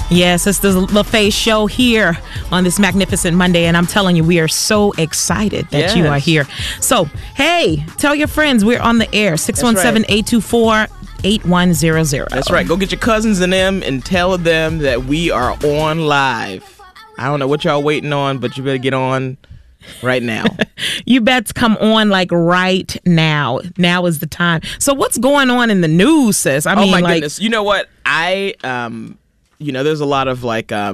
Yes, it's the LaFace Show here on this magnificent Monday, and I'm telling you, we are so excited that you are here. So, hey, tell your friends we're on the air, 617-824-8100. That's right. Go get your cousins and them and tell them that we are on live. I don't know what y'all waiting on, but you better get on right now. You best come on like right now. Now is the time. So what's going on in the news, sis? I mean, oh my goodness. You know what? There's a lot of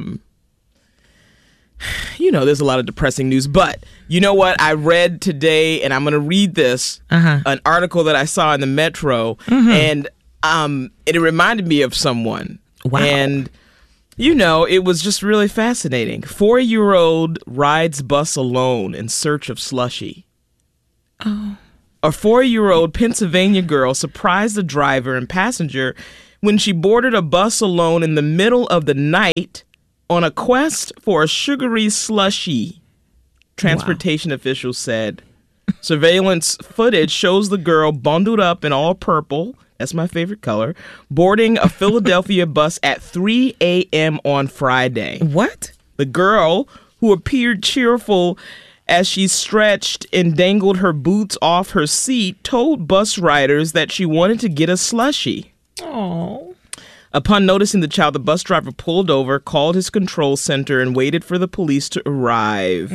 there's a lot of depressing news. But you know what? I read today, and I'm going to read this, an article that I saw in the Metro, and it reminded me of someone. Wow. And, it was just really fascinating. 4-year-old rides bus alone in search of slushy. Oh. A 4-year-old Pennsylvania girl surprised the driver and passenger when she boarded a bus alone in the middle of the night on a quest for a sugary slushie, transportation officials said. Surveillance footage shows the girl bundled up in all purple, that's my favorite color, boarding a Philadelphia bus at 3 a.m. on Friday. What? The girl, who appeared cheerful as she stretched and dangled her boots off her seat, told bus riders that she wanted to get a slushie. Oh. Upon noticing the child, the bus driver pulled over, called his control center, and waited for the police to arrive.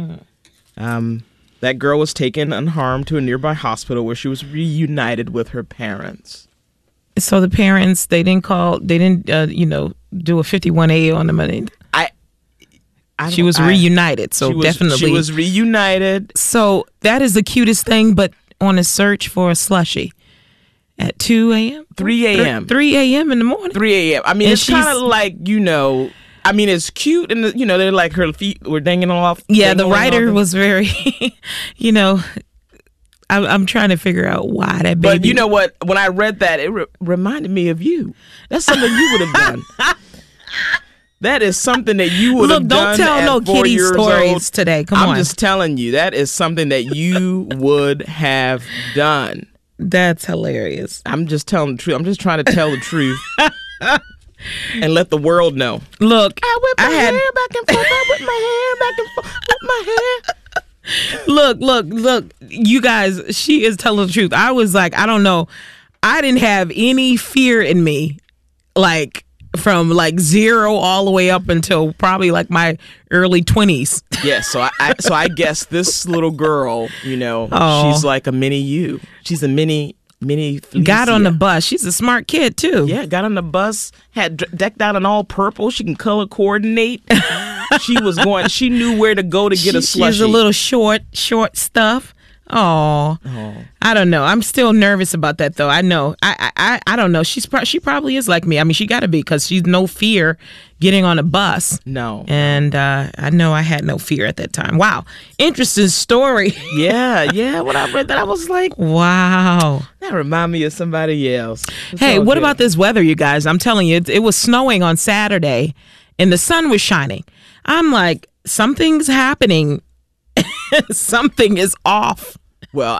That girl was taken unharmed to a nearby hospital where she was reunited with her parents. So the parents, they didn't do a 51A on the money. She was reunited, so definitely. She was reunited. So that is the cutest thing, but on a search for a slushie. At 2 a.m.? 3 a.m. 3 a.m. in the morning? 3 a.m. I mean, it's kind of like, it's cute. And, they're like her feet were dangling off. Yeah, the writer was very, I'm trying to figure out why that baby. But you know what? When I read that, it reminded me of you. That's something you would have done. That is something that you would have done. Look, don't tell no kitty stories today. Come on. I'm just telling you, that is something that you would have done. That's hilarious. I'm just telling the truth. I'm just trying to tell the truth and let the world know. Look, I whip my hair back and forth. I whip my hair back and forth. Whip my hair. Look. You guys, she is telling the truth. I was like, I don't know. I didn't have any fear in me, from 0 all the way up until probably my early 20s. Yes, so I guess this little girl, she's like a mini you. She's a mini Felicia. Got on the bus. She's a smart kid too. Yeah, got on the bus, had decked out in all purple. She can color coordinate. She knew where to go to get a slushie. She's a little short stuff. Oh, I don't know. I'm still nervous about that, though. I know. I don't know. She probably is like me. I mean, she got to be, because she's no fear getting on a bus. No. And I know I had no fear at that time. Wow. Interesting story. Yeah. When I read that, I was like, wow. That reminded me of somebody else. Hey, what about this weather, you guys? I'm telling you, it was snowing on Saturday, and the sun was shining. I'm like, something's happening. Something is off. Well,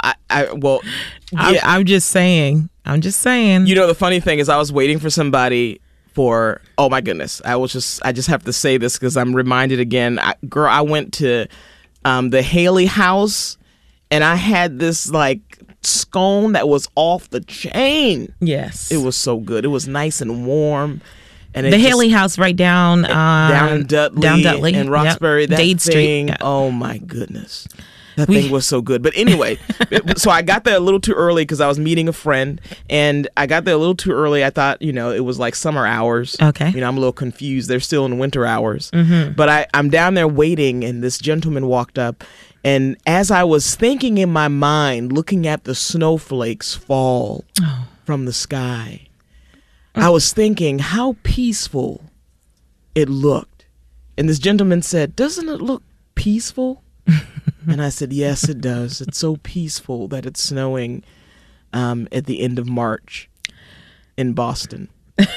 I'm just saying. The funny thing is, I was waiting for somebody for. Oh my goodness! I just have to say this because I'm reminded again. I went to the Haley House, and I had this scone that was off the chain. Yes, it was so good. It was nice and warm. And the Haley House right down in Dudley and Roxbury. Yep. That Dade thing, Street. oh my goodness. That thing was so good. But anyway, so I got there a little too early because I was meeting a friend, and I got there a little too early. I thought, it was summer hours. Okay. I'm a little confused. They're still in winter hours. Mm-hmm. But I'm down there waiting, and this gentleman walked up, and as I was thinking in my mind, looking at the snowflakes fall from the sky, I was thinking how peaceful it looked. And this gentleman said, "Doesn't it look peaceful?" And I said, "Yes, it does. It's so peaceful that it's snowing at the end of March in Boston."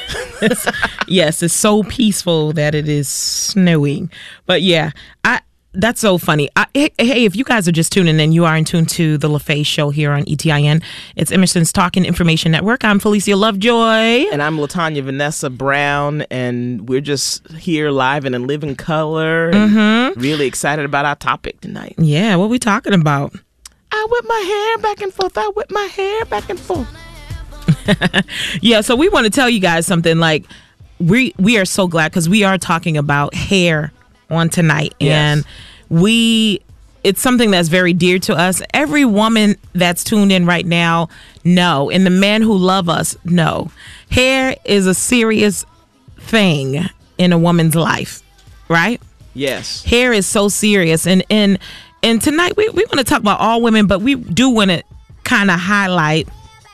Yes, it's so peaceful that it is snowing. But yeah, That's so funny. Hey, if you guys are just tuning in, you are in tune to the LaFaye Show here on ETIN. It's Emerson's Talking Information Network. I'm Felicia Lovejoy. And I'm LaTanya Vanessa Brown. And we're just here live and in living color. And really excited about our topic tonight. Yeah, what we talking about? I whip my hair back and forth. I whip my hair back and forth. Yeah, so we want to tell you guys something. Like, we are so glad because we are talking about hair on tonight. Yes. And it's something that's very dear to us. Every woman that's tuned in right now know, and the men who love us know, hair is a serious thing in a woman's life, right? Yes. Hair is so serious. And tonight we want to talk about all women, but we do want to kind of highlight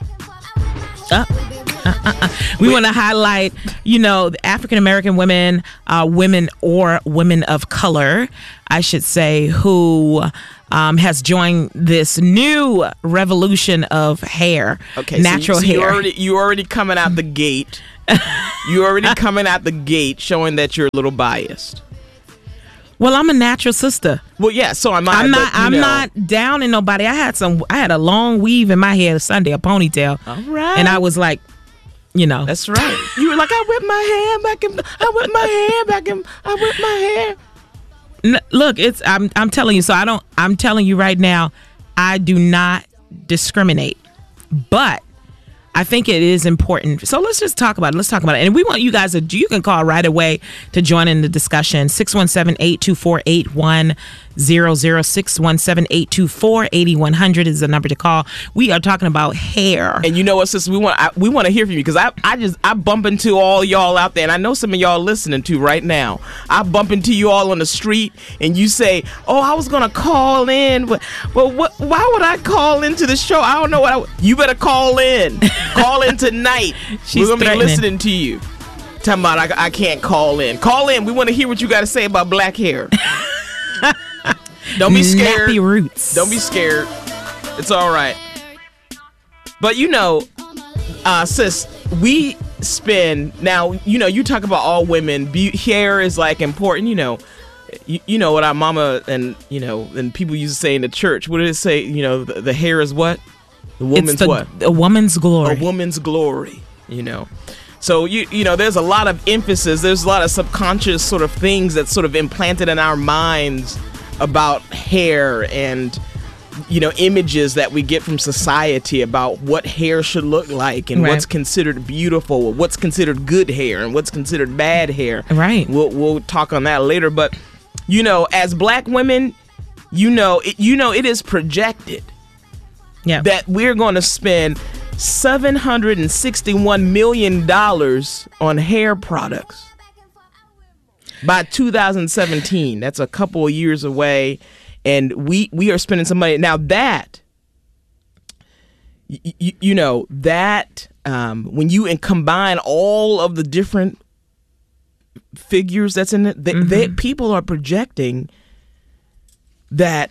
we want to highlight, the African American women, women of color, I should say, who has joined this new revolution of hair, natural hair. You already coming out the gate. You already coming out the gate, showing that you're a little biased. Well, I'm a natural sister. Well, yeah, so am I. I'm not downing nobody. I had a long weave in my hair Sunday, a ponytail. All right. And I was like, That's right. You were like, I whip my hair back and I whip my hair back and I whip my hair. Look, I'm telling you. So I'm telling you right now, I do not discriminate, but I think it is important. So let's just talk about it. And we want you guys you can call right away to join in the discussion. 617-824-8100. 617-824-8100 is the number to call. We are talking about hair. And you know what, sis? We want to hear from you because I bump into all y'all out there, and I know some of y'all listening to right now. I bump into you all on the street, and you say, "Oh, I was gonna call in, but what? Why would I call into the show? I don't know you better call in. Call in tonight. We're gonna be listening to you. Talking about I can't call in. Call in. We want to hear what you got to say about black hair." Don't be scared. Nappy roots. Don't be scared. It's all right. But sis, we spend now. You talk about all women. Hair is like important. You know what our mama and people used to say in the church. What did it say? The hair is what? The woman's what? A woman's glory. A woman's glory. So there's a lot of emphasis. There's a lot of subconscious sort of things that's sort of implanted in our minds about hair and images that we get from society about what hair should look like and what's considered beautiful, or what's considered good hair and what's considered bad hair. Right. We'll talk on that later. But as black women, it is projected that we're going to spend $761 million on hair products by 2017. That's a couple of years away, and we are spending some money now. That when you combine all of the different figures that's in it, people are projecting that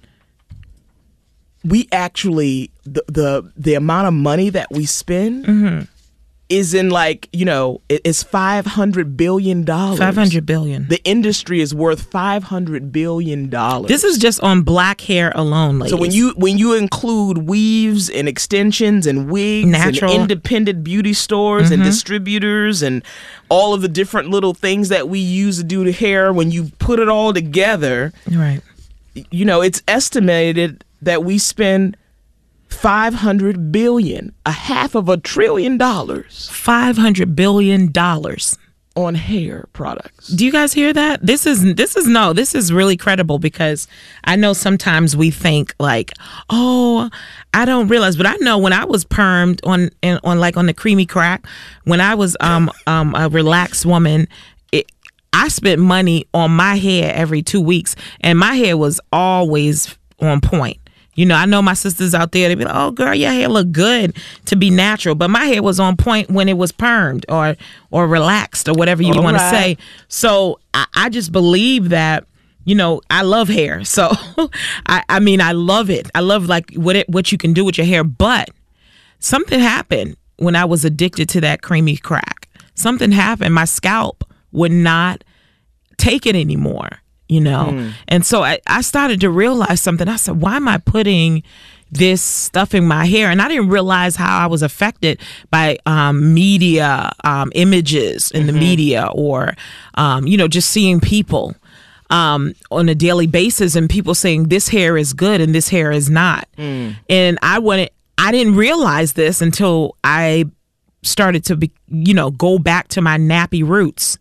we actually the amount of money that we spend is in it's $500 billion. $500 billion. The industry is worth $500 billion. This is just on black hair alone, ladies. So when you include weaves and extensions and wigs natural and independent beauty stores and distributors and all of the different little things that we use to do the hair, when you put it all together, right? It's estimated that we spend $500 billion, $500 billion. $500 billion on hair products. Do you guys hear that? This is really credible, because I know sometimes we think like, oh, I don't realize, but I know when I was permed on the creamy crack, when I was a relaxed woman, I spent money on my hair every 2 weeks, and my hair was always on point. I know my sisters out there, they be like, oh, girl, your hair look good to be natural. But my hair was on point when it was permed or relaxed or whatever you want to say. So I just believe that, I love hair. So, I love it. I love what you can do with your hair. But something happened when I was addicted to that creamy crack. Something happened. My scalp would not take it anymore. you know? And so I started to realize something. I said, why am I putting this stuff in my hair? And I didn't realize how I was affected by media, images in the media, or, you know, just seeing people on a daily basis, and people saying this hair is good and this hair is not. And I didn't realize this until I started to go back to my nappy roots.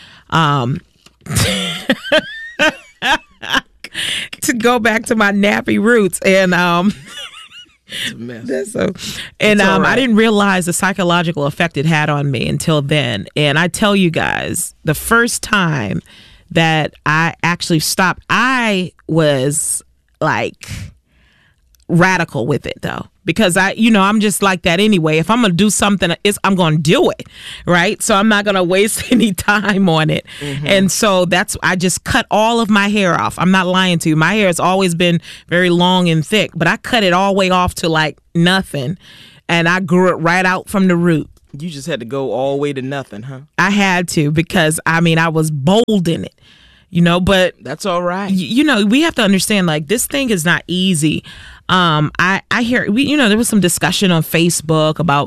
To go back to my nappy roots, and It's a mess. I didn't realize the psychological effect it had on me until then. And I tell you guys, the first time that I actually stopped, I was like radical with it, though, because I'm just like that anyway. If I'm gonna do something, I'm gonna do it, right? So I'm not gonna waste any time on it. And so I just cut all of my hair off. I'm not lying to you. My hair has always been very long and thick, but I cut it all the way off to like nothing, and I grew it right out from the root. You just had to go all the way to nothing, huh? I had to, because I was bold in it, but that's all right. We have to understand, like, this thing is not easy. I hear there was some discussion on Facebook about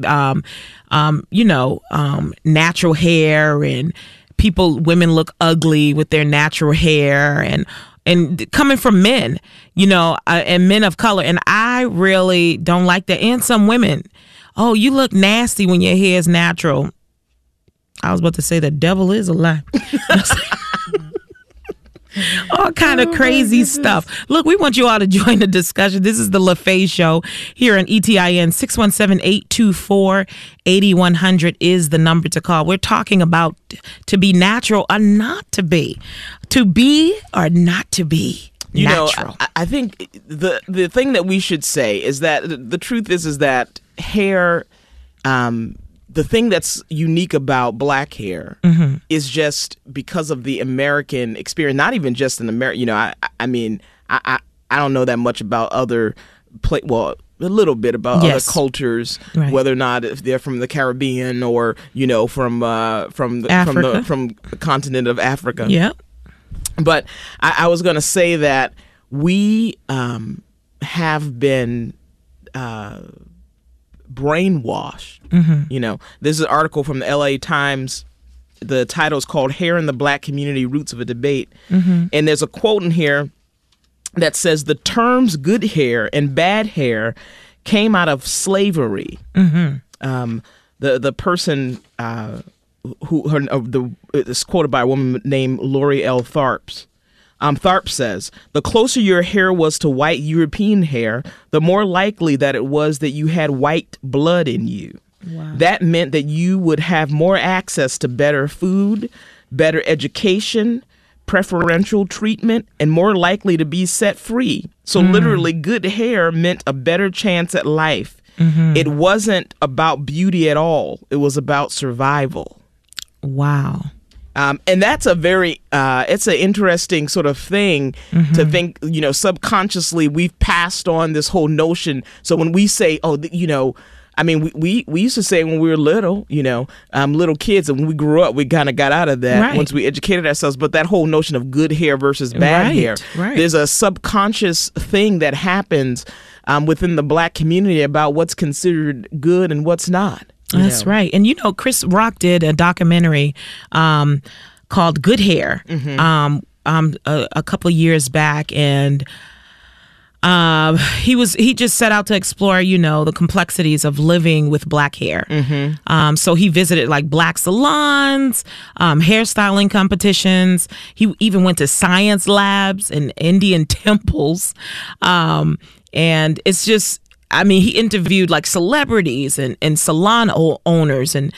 natural hair, and women look ugly with their natural hair, and coming from men, and men of color. And I really don't like that. And some women, oh, you look nasty when your hair is natural. I was about to say the devil is a lie. All kind of crazy stuff. Look, we want you all to join the discussion. This is the LaFaye Show here on ETIN. 617-824-8100 is the number to call. We're talking about to be natural or not to be. To be or not to be natural. I think the thing that we should say is that the truth is that hair, the thing that's unique about black hair is just because of the American experience. Not even just in America. I don't know that much about other a little bit about other cultures, right, whether or not if they're from the Caribbean or from the continent of Africa. Yeah. But I was going to say that we have been brainwashed. This is an article from the LA Times. The title is called "Hair in the Black Community: Roots of a Debate." And there's a quote in here that says the terms good hair and bad hair came out of slavery. The person it's quoted by a woman named Lori L. Tharps. Tharp says, the closer your hair was to white European hair, the more likely that it was that you had white blood in you. Wow. That meant that you would have more access to better food, better education, preferential treatment, and more likely to be set free. So literally, good hair meant a better chance at life. It wasn't about beauty at all. It was about survival. Wow. And that's a very, it's an interesting sort of thing to think, subconsciously we've passed on this whole notion. So when we say, we used to say when we were little, little kids, and when we grew up, we kind of got out of that once we educated ourselves. But that whole notion of good hair versus bad hair, there's a subconscious thing that happens within the black community about what's considered good and what's not. That's right. And Chris Rock did a documentary called Good Hair a couple of years back, and he just set out to explore the complexities of living with black hair. So he visited like black salons, hairstyling competitions. He even went to science labs and Indian temples, and it's just, he interviewed like celebrities and salon owners and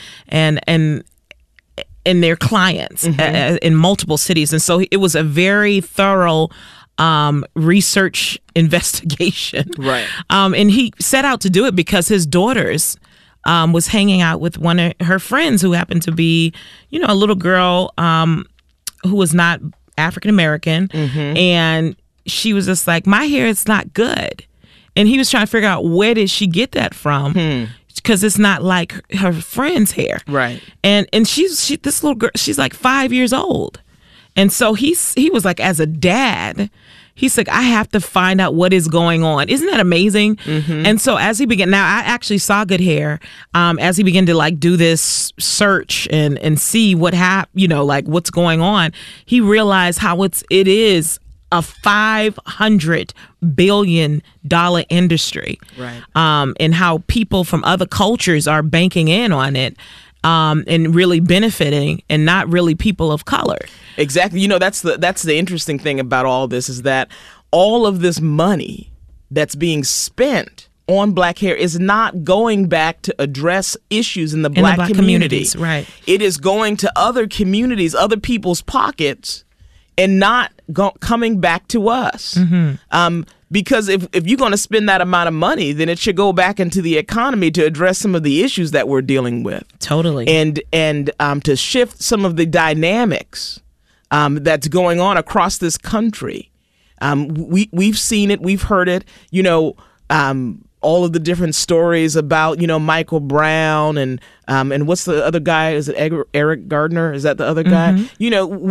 their clients in multiple cities. And so it was a very thorough research investigation. Right. And he set out to do it because his daughters was hanging out with one of her friends who happened to be, a little girl who was not African American. And she was just like, my hair is not good. And he was trying to figure out, where did she get that from? Because it's not like her friend's hair. Right. And this little girl, she's like 5 years old. And so he was like, as a dad, he's like, I have to find out what is going on. Isn't that amazing? Mm-hmm. And so as he began, now I actually saw Good Hair, as he began to like do this search and see what like what's going on, he realized how it is a $500 billion industry. Right. And how people from other cultures are banking in on it. And really benefiting, and not really people of color. Exactly. You know, that's the interesting thing about all this, is that all of this money that's being spent on black hair is not going back to address issues in the black community. Right. It is going to other communities, other people's pockets, and not coming back to us. Mm-hmm. Because if you're going to spend that amount of money, then it should go back into the economy to address some of the issues that we're dealing with. Totally. And to shift some of the dynamics that's going on across this country. We've seen it. We've heard it. You know, all of the different stories about, you know, Michael Brown and what's the other guy? Is it Eric Gardner? Is that the other guy? Mm-hmm. You know,